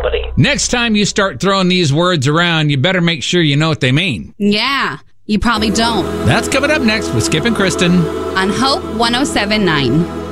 somebody. Next time you start throwing these words around, you better make sure you know what they mean. Yeah, you probably don't. That's coming up next with Skip and Kristen On Hope 107.9.